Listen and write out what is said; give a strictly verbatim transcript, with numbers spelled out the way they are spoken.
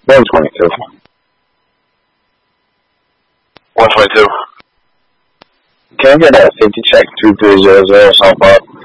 one twenty-two. one twenty-two. Can I get that fifty check two three zero zero South Park?